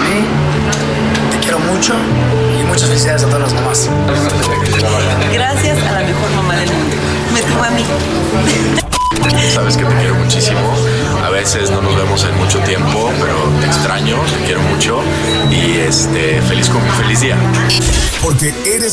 mí. Te quiero mucho y muchas felicidades a todas las mamás. Gracias a la mejor mamá del mundo. Me tuvo a mí. Sabes que te quiero muchísimo. A veces no nos vemos en mucho tiempo, pero te extraño, te quiero mucho y feliz día. Porque eres